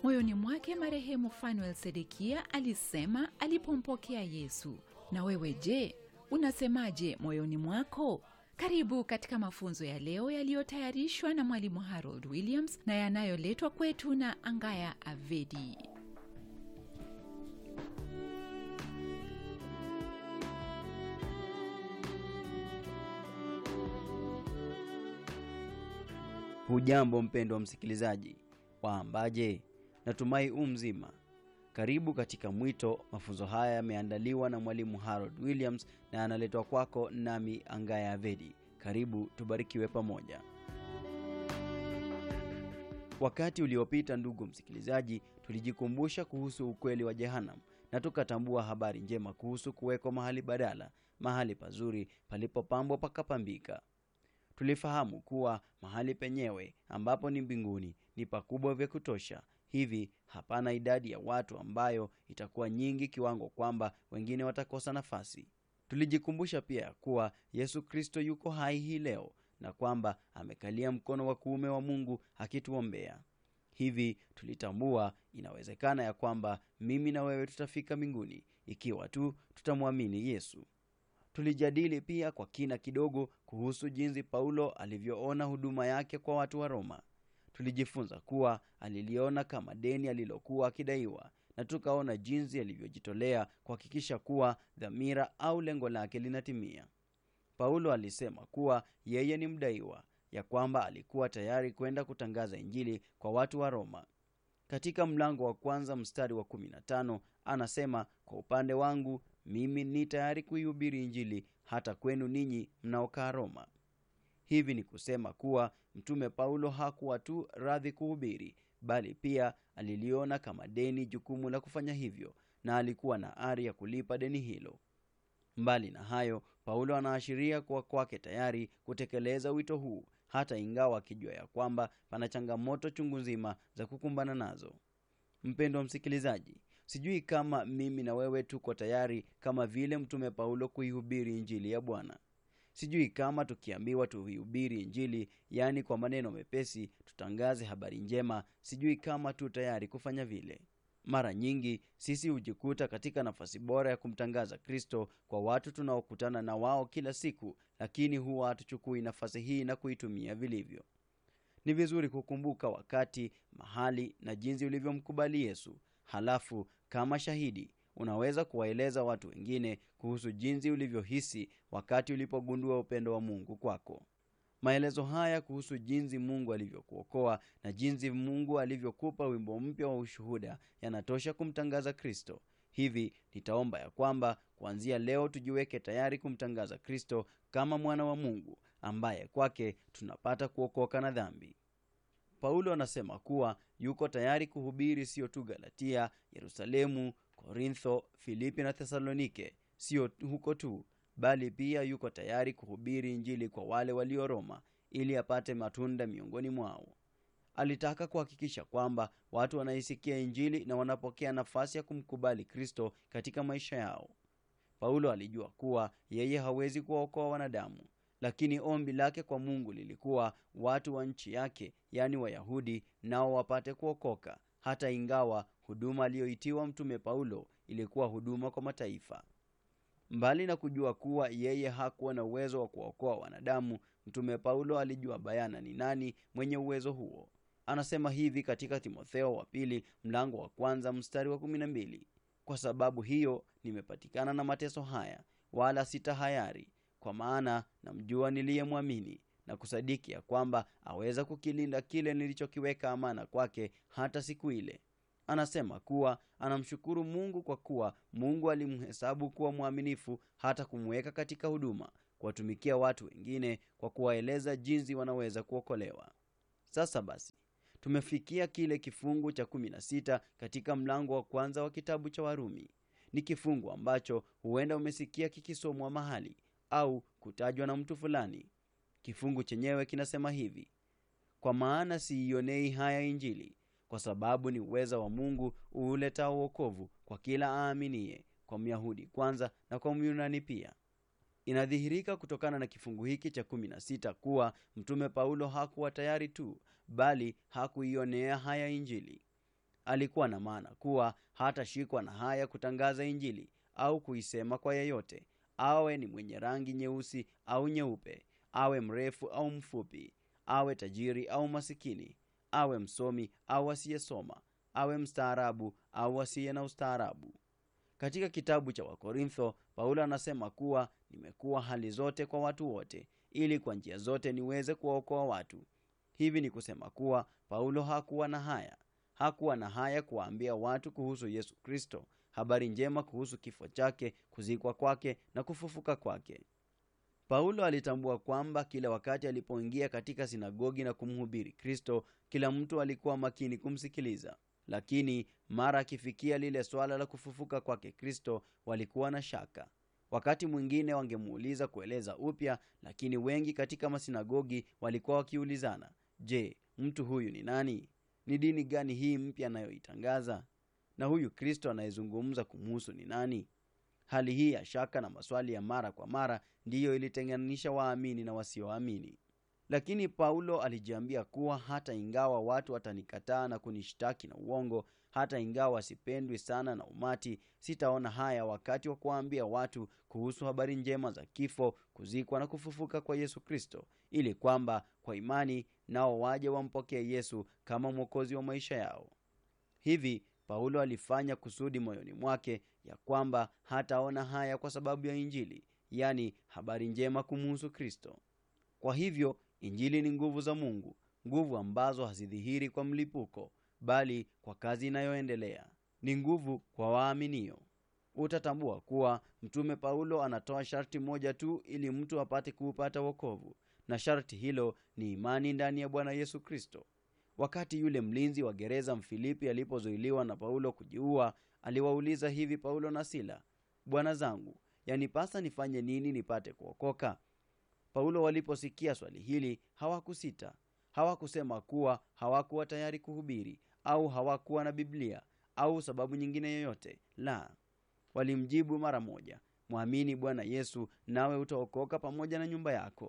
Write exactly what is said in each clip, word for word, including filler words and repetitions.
Moyoni mwake marehemu Fanuel Sedekia alisema alipompokea Yesu. Na wewe je, unasemaje moyoni mwako? Karibu katika mafunzo ya leo yaliyotayarishwa na mwalimu Harold Williams na yanayoletwa kwetu na Angaya Avedi. Hujambo mpendwa msikilizaji, waambaje? Natumai umzima. Karibu katika mwito. Mafunzo haya yameandaliwa na mwalimu Harold Williams na yanaletwa kwako nami Angaya Avedi. Karibu tubarikiwe pamoja. Wakati uliopita, ndugu msikilizaji, tulijikumbusha kuhusu ukweli wa Jehanamu na tukatambua habari njema kuhusu kuweko mahali badala, mahali pazuri palipopambwa pakapambika. Tulifahamu kuwa mahali penyewe ambapo ni mbinguni ni pakubwa vya kutosha, hivi hapana idadi ya watu ambayo itakuwa nyingi kiwango kwamba wengine watakosa nafasi. Tulijikumbusha pia kuwa Yesu Kristo yuko hai hii leo na kwamba amekalia mkono wa kuume wa Mungu akituombea. Hivi tulitambua inawezekana ya kwamba mimi na wewe tutafika mbinguni ikiwa tu tutamwamini Yesu. Tulijadili pia kwa kina kidogo kuhusu jinsi Paulo alivyoona huduma yake kwa watu wa Roma. Tulijifunza kuwa aliliona kama deni alilokuwa akidaiwa, na tukaona jinsi alivyojitolea kuhakikisha kuwa dhamira au lengo lake linatimia. Paulo alisema kuwa yeye ni mdaiwa, ya kwamba alikuwa tayari kwenda kutangaza Injili kwa watu wa Roma. Katika mlango wa kwanza mstari wa kumi na tano anasema, kwa upande wangu mimi ni tayari kuihubiri Injili hata kwenu ninyi mnaokaa Roma. Hivi ni kusema kuwa mtume Paulo hakuwa tu radhi kuhubiri, bali pia aliliona kama deni jukumu la kufanya hivyo, na alikuwa na ari ya kulipa deni hilo. Mbali na hayo, Paulo anaashiria kuwa kwake tayari kutekeleza wito huu, hata ingawa akijua ya kwamba pana changamoto chungu nzima za kukumbana nazo. Mpendwa msikilizaji, sijui kama mimi na wewe tuko tayari kama vile mtume Paulo kuihubiri Injili ya Bwana. Sijui kama tukiambiwa tuhubiri Injili, yani kwa maneno mepesi tutangaze habari njema, sijui kama tu tayari kufanya vile. Mara nyingi sisi hujikuta katika nafasi bora ya kumtangaza Kristo kwa watu tunaokutana na wao kila siku, lakini huwa hatuchukui nafasi hii na kuitumia vilivyo. Ni vizuri kukumbuka wakati, mahali na jinsi ulivyomkubali Yesu. Halafu kama shahidi unaweza kuwaeleza watu wengine kuhusu jinsi ulivyohisi wakati ulipogundua upendo wa Mungu kwako. Maelezo haya kuhusu jinsi Mungu alivyokuokoa na jinsi Mungu alivyokupa wimbo mpya wa ushuhuda yanatosha kumtangaza Kristo. Hivi nitaomba ya kwamba kuanzia leo tujiweke tayari kumtangaza Kristo kama mwana wa Mungu ambaye kwake tunapata kuokoka na dhambi. Paulo anasema kuwa yuko tayari kuhubiri sio tu Galatia, Yerusalemu, Korintho, Filipi na Thesalonike, sio huko tu, bali pia yuko tayari kuhubiri Injili kwa wale walio Roma ili apate matunda miongoni mwao. Alitaka kuhakikisha kwamba watu wanaisikia Injili na wanapokea nafasi ya kumkubali Kristo katika maisha yao. Paulo alijua kuwa yeye hawezi kuwaokoa wanadamu, lakini ombi lake kwa Mungu lilikuwa watu wa nchi yake, yani Wayahudi, nao wapate kuokoka, hata ingawa huduma aliyoitiwa mtume Paulo ilikuwa huduma kwa mataifa. Mbali na kujua kuwa yeye hakuwa na uwezo wa kuokoa wanadamu, mtume Paulo alijua bayana ni nani mwenye uwezo huo. Anasema hivi katika Timotheo wa pili mlango wa kwanza mstari wa kumi na mbili, kwa sababu hiyo nimepatikana na mateso haya, wala sitahayari, kwa maana namjua niliyemwamini na kusadiki ya kwamba aweza kukilinda kile nilichokiweka amana kwake hata siku ile. Anasema kuwa anamshukuru Mungu kwa kuwa Mungu alimhesabu kuwa mwaminifu hata kumweka katika huduma, kuwatumikia watu wengine kwa kuwaeleza jinsi wanaweza kuokolewa. Sasa basi, tumefikia kile kifungu cha kumi na sita katika mlango wa kwanza wa kitabu cha Warumi. Ni kifungu ambacho huenda umesikia kikisomwa mahali au kutajwa na mtu fulani. Kifungu chenyewe kinasema hivi: kwa maana siionei haya Injili, kwa sababu ni uweza wa Mungu uletao wokovu kwa kila aaminiye, kwa Myahudi kwanza na kwa Myunani pia. Inadhihirika kutokana na kifungu hiki cha kumi na sita kuwa mtume Paulo hakuwa tayari tu, bali hakuionea haya Injili. Alikuwa na maana kuwa hatashikwa na haya kutangaza Injili au kuisema kwa yeyote, awe ni mwenye rangi nyeusi au nyeupe, awe mrefu au mfupi, awe tajiri au masikini, awe msomi au asiyesoma, awe mstaarabu au asiye na ustaarabu. Katika kitabu cha Wakorintho, Paulo anasema kuwa nimekuwa hali zote kwa watu wote, ili kwa njia zote niweze kuwaokoa watu. Hivi ni kusema kuwa Paulo hakuwa na haya. Hakuwa na haya kuwaambia watu kuhusu Yesu Kristo, habari njema kuhusu kifo chake, kuzikwa kwake na kufufuka kwake. Paulo alitambua kwamba kila wakati alipoingia katika sinagogi na kumhubiri Kristo, kila mtu alikuwa makini kumsikiliza. Lakini mara akifikia lile swala la kufufuka kwake Kristo, walikuwa na shaka. Wakati mwingine wangemuuliza kueleza upya, lakini wengi katika masinagogi walikuwa wakiulizana, je, mtu huyu ni nani? Ni dini gani hii mpya anayoitangaza? Na huyu Kristo anayezungumza kumhusu ni nani? Hali hii ya shaka na maswali ya mara kwa mara ndiyo ilitenganisha waamini na wasioamini. Lakini Paulo alijiambia kuwa hata ingawa watu watanikataa na kunishtaki na uongo, hata ingawa sipendwi sana na umati, sitaona haya wakati wa kuambia watu kuhusu habari njema za kifo, kuzikwa na kufufuka kwa Yesu Kristo, ili kwamba kwa imani nao waje wampokee Yesu kama mwokozi wa maisha yao. Hivi Paulo alifanya kusudi moyoni mwake ya kwamba hataona haya kwa sababu ya Injili, yani habari njema kumhusu Kristo. Kwa hivyo Injili ni nguvu za Mungu, nguvu ambazo hazidhihiri kwa mlipuko, bali kwa kazi inayoendelea. Ni nguvu kwa waaminio. Utatambua kuwa mtume Paulo anatoa sharti moja tu ili mtu apate kuupata wokovu, na sharti hilo ni imani ndani ya Bwana Yesu Kristo. Wakati yule mlinzi wa gereza Mfilipi alipozuiliwa na Paulo kujiua, aliwauliza hivi Paulo na Sila, bwana zangu, yanipasa nifanye nini nipate kuokoka? Paulo waliposikia swali hili hawakusita. Hawakusema kuwa hawakuwa tayari kuhubiri au hawakuwa na Biblia au sababu nyingine yoyote. La, walimjibu mara moja, mwamini Bwana Yesu nawe utaokoka pamoja na nyumba yako.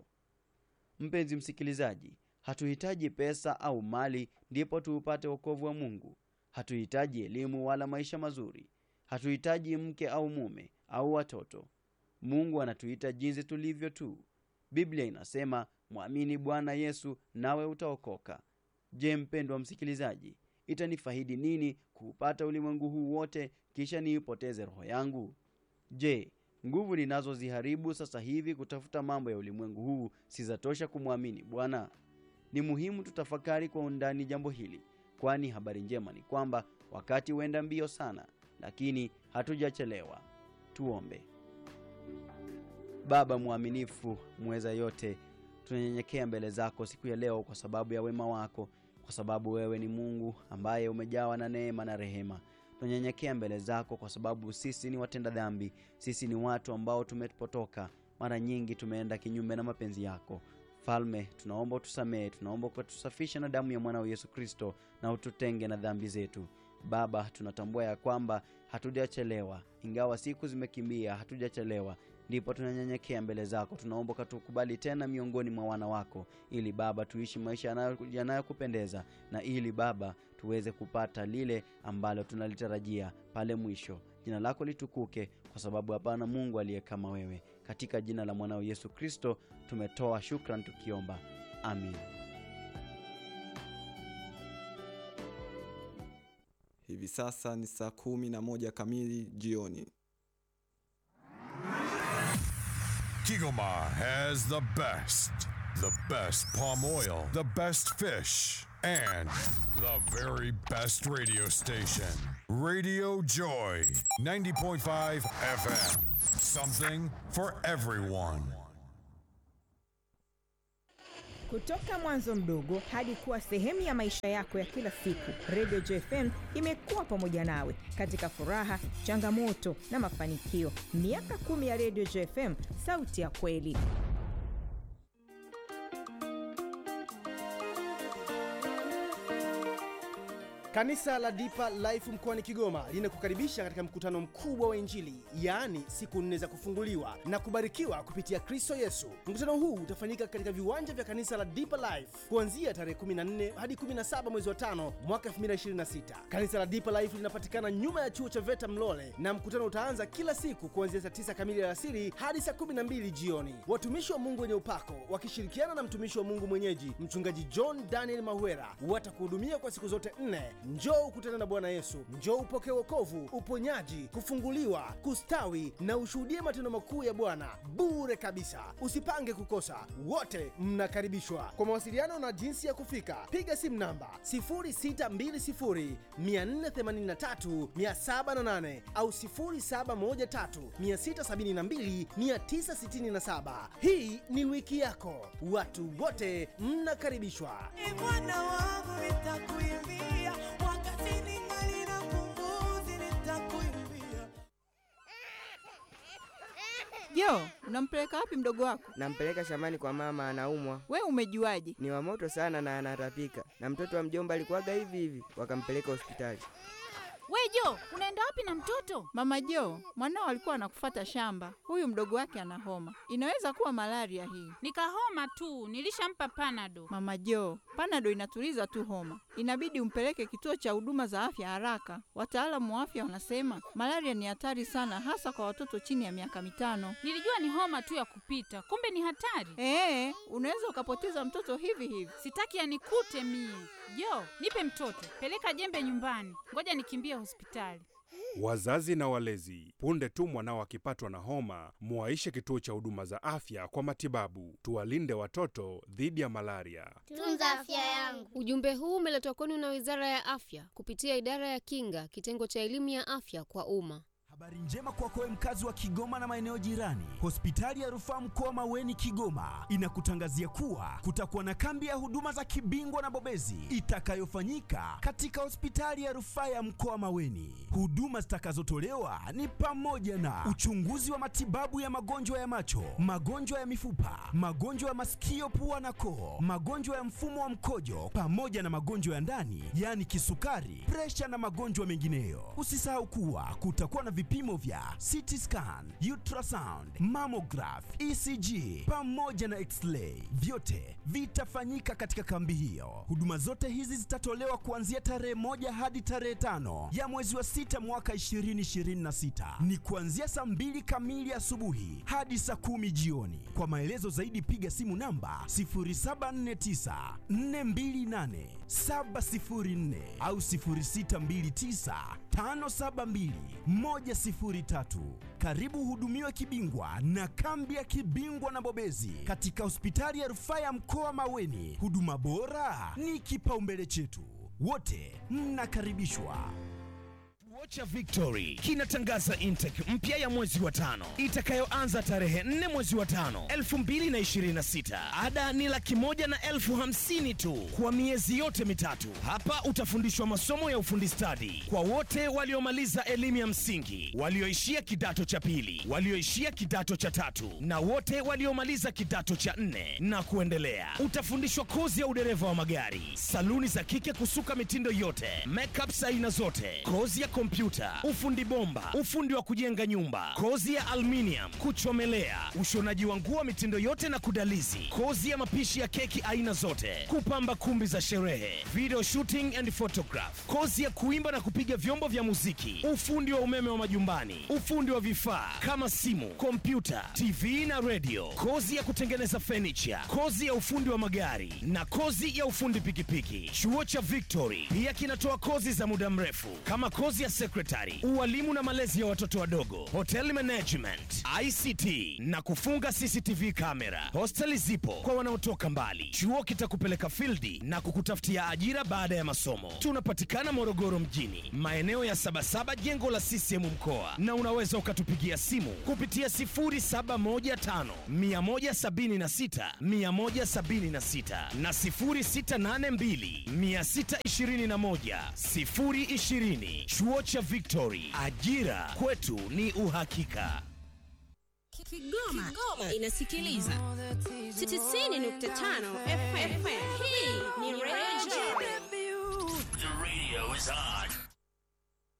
Mpenzi msikilizaji, hatuhitaji pesa au mali ndipo tuupate wokovu wa Mungu. Hatuhitaji elimu wala maisha mazuri. Hatuhitaji mke au mume au watoto. Mungu anatuita jinsi tulivyo tu. Biblia inasema, mwamini Bwana Yesu nawe utaokoka. Je, mpendwa msikilizaji, itanifaidi nini kuupata ulimwengu huu wote kisha niipoteze roho yangu? Je, nguvu ninazoziharibu sasa hivi kutafuta mambo ya ulimwengu huu si zatosha kumwamini Bwana? Ni muhimu tutafakari kwa undani jambo hili, kwani habari njema ni kwamba wakati huenda mbio sana, lakini hatujachelewa. Tuombe. Baba mwaminifu, mweza yote, tunanyenyekea mbele zako siku ya leo kwa sababu ya wema wako, kwa sababu wewe ni Mungu ambaye umejawa na neema na rehema. Tunanyenyekea mbele zako kwa sababu sisi ni watenda dhambi, sisi ni watu ambao tumepotoka, mara nyingi tumeenda kinyume na mapenzi yako. Falme, tunaomba utusamehe, tunaomba kutusafisha na damu ya mwanao Yesu Kristo na ututenge na dhambi zetu. Baba, tunatambua ya kwamba hatujachelewa, ingawa siku zimekimbia, hatujachelewa. Ndipo tunanyenyekea mbele zako, tunaomba katukubali tena miongoni mwa wana wako, ili Baba tuishi maisha yanayokupendeza, na ili Baba tuweze kupata lile ambalo tunalitarajia pale mwisho. Jina lako litukuke, kwa sababu hapana Mungu aliye kama wewe. Katika jina la mwanao Yesu Kristo tumetoa shukrani tukiomba. Amin. Hivi sasa ni saa kumi na moja kamili jioni. Kigoma has the best, the best palm oil, the best fish, and the very best radio station. Radio Joy, ninety point five F M. Something for everyone. Kutoka mwanzo mdogo hadi kuwa sehemu ya maisha yako ya kila siku, Radio Joy F M imekuwa pamoja nawe katika furaha, changamoto na mafanikio. Miaka kumi ya Radio Joy F M, sauti ya kweli. Kanisa la Deeper Life mkoani Kigoma linakukaribisha katika mkutano mkubwa wa Injili, yaani siku nne za kufunguliwa na kubarikiwa kupitia Kristo Yesu. Mkutano huu utafanyika katika viwanja vya kanisa la Deeper Life kuanzia tarehe kumi na nne hadi kumi na saba mwezi wa tano mwaka elfu mbili na ishirini na sita. Kanisa la Deeper Life linapatikana nyuma ya chuo cha VETA Mlole, na mkutano utaanza kila siku kuanzia saa tisa kamili alasiri hadi saa kumi na mbili jioni. Watumishi wa Mungu wenye upako wakishirikiana na mtumishi wa Mungu mwenyeji Mchungaji John Daniel Mahwera watakuhudumia kwa siku zote nne. Njoo ukutane na Bwana Yesu. Njoo upokee wokovu, uponyaji, kufunguliwa, kustawi na ushuhudie matendo makuu ya Bwana bure kabisa. Usipange kukosa. Wote mnakaribishwa. Kwa mawasiliano na jinsi ya kufika, piga simu namba sifuri sita mbili sifuri nne themanini na tatu saba nane nane au sifuri saba moja tatu sita saba mbili tisa sita saba. Hii ni wiki yako. Watu wote mnakaribishwa. Bwana wangu nitakuimbia, wakati ningali na pumzi nitakuimbia. Jo, unampeleka wapi mdogo wako? Nampeleka shambani kwa mama, anaumwa. We umejuaje? Ni wa moto sana na anatapika. Na mtoto wa mjomba alikuwaga hivi hivi, wakampeleka hospitali. We Jo, unaenda wapi na mtoto? Mama Jo, mwanao alikuwa anakufuata shamba. Huyu mdogo wake ana homa. Inaweza kuwa malaria hii. Nikahoma tu, nilishampa Panado. Mama Jo, Panado inatuliza tu homa. Inabidi umpeleke kituo cha huduma za afya haraka. Wataalamu wa afya wanasema malaria ni hatari sana, hasa kwa watoto chini ya miaka mitano. Nilijua ni homa tu ya kupita, kumbe ni hatari. Ee, unaweza ukapoteza mtoto hivi hivi. Sitaki anikute mie. Jo, nipe mtoto, peleka jembe nyumbani. Ngoja nikimbie hospitali. Wazazi na walezi, punde tu mwanao akipatwa na homa, muwaishe kituo cha huduma za afya kwa matibabu. Tuwalinde watoto dhidi ya malaria. Tunza afya yangu. Ujumbe huu umeletwa kwenu na Wizara ya Afya kupitia Idara ya Kinga, kitengo cha elimu ya afya kwa umma. Habari njema kwako wewe mkazi wa Kigoma na maeneo jirani. Hospitali ya Rufaa Mkoa Maweni Kigoma inakutangazia kuwa kutakuwa na kambi ya huduma za kibingwa na bobezi itakayofanyika katika hospitali ya Rufaa ya Mkoa Maweni. Huduma zitakazotolewa ni pamoja na uchunguzi wa matibabu ya magonjwa ya macho, magonjwa ya mifupa, magonjwa ya masikio, pua na koo, magonjwa ya mfumo wa mkojo pamoja na magonjwa ya ndani, yani kisukari, presha na magonjwa mengineyo. Usisahau kuwa kutakuwa na vipimo vya C T scan, ultrasound, mammograph, E C G pamoja na X-ray. Vyote vitafanyika katika kambi hiyo. Huduma zote hizi zitatolewa kuanzia tarehe moja hadi tarehe tano ya mwezi wa sita mwaka ishirini ishirini na sita. Ni kuanzia saa mbili kamili asubuhi hadi saa kumi jioni. Kwa maelezo zaidi piga simu namba sifuri saba nne tisa nne mbili nane saba sifuri nne au sifuri sita mbili tisa tano saba mbili moja sifuri tatu. Karibu hudumiwe kibingwa na kambi ya kibingwa na bobezi katika hospitali ya Rufaa ya Mkoa Maweni. Huduma bora ni kipaumbele chetu. Wote mnakaribishwa. Chuo cha Victory kinatangaza intake mpya ya mwezi wa tano itakayoanza tarehe nne mwezi wa tano elfu mbili na ishirini na sita. Ada ni laki moja na elfu hamsini tu kwa miezi yote mitatu. Hapa utafundishwa masomo ya ufundi stadi kwa wote waliomaliza elimu ya msingi, walioishia kidato cha pili, walioishia kidato cha tatu na wote waliomaliza kidato cha nne na kuendelea. Utafundishwa kozi ya udereva wa magari, saluni za kike kusuka mitindo yote, makeup aina zote, kozi ya kompyuta, ufundi bomba, ufundi wa kujenga nyumba, kozi ya aluminium, kuchomelea, ushonaji wa nguo mitindo yote na kudalizi, kozi ya mapishi ya keki aina zote, kupamba kumbi za sherehe, video shooting and photograph, kozi ya kuimba na kupiga vyombo vya muziki, ufundi wa umeme wa majumbani, ufundi wa vifaa kama simu, kompyuta, T V na radio, kozi ya kutengeneza furniture, kozi ya ufundi wa magari na kozi ya ufundi pikipiki. Chuo cha Victory pia kinatoa kozi za muda mrefu kama kozi ya secretary, ualimu na malezi ya watoto wadogo, hotel management, I C T na kufunga C C T V kamera. Hosteli zipo kwa wanaotoka mbali. Chuo kitakupeleka fieldi na kukutafutia ajira baada ya masomo. Tunapatikana Morogoro mjini, maeneo ya Sabasaba, jengo la C C M mkoa, na unaweza ukatupigia simu kupitia sifuri saba moja tano mia moja sabini na sita mia moja sabini na sita na sifuri sita nane mbili mia sita ishirini na moja sifuri ishirini. Chuo cha Victory, ajira kwetu ni uhakika. Kigoma, Kigoma inasikiliza tisini nukta tano F M. Hii ni Radio. The radio was on.